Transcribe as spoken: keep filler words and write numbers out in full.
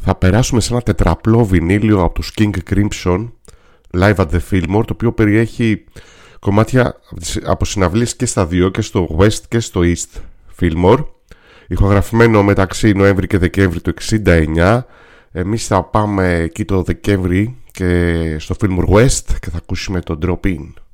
θα περάσουμε σε ένα τετραπλό βινίλιο από τους King Crimson, Live at the Fillmore, το οποίο περιέχει κομμάτια από συναυλίες και στα δύο, και στο West και στο East Fillmore, ηχογραφημένο μεταξύ Νοέμβρη και Δεκέμβρη του εξήντα εννιά. Εμείς θα πάμε εκεί το Δεκέμβρη και στο Fillmore West και θα ακούσουμε το Drop In.